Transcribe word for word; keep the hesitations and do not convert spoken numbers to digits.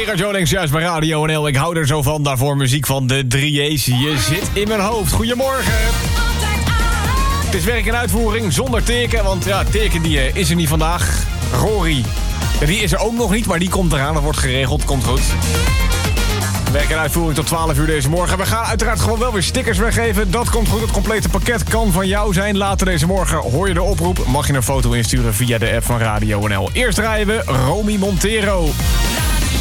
Gerard Joling, juist bij Radio N L. Ik hou er zo van, daarvoor muziek van de drie A's. Je zit in mijn hoofd. Goedemorgen. Het is werk en uitvoering zonder Teken, want ja, Teken die, uh, is er niet vandaag. Rory, die is er ook nog niet, maar die komt eraan. Dat wordt geregeld, komt goed. Werk en uitvoering tot twaalf uur deze morgen. We gaan uiteraard gewoon wel weer stickers weggeven. Dat komt goed. Het complete pakket kan van jou zijn. Later deze morgen hoor je de oproep. Mag je een foto insturen via de app van Radio N L. Eerst draaien we Romy Montero.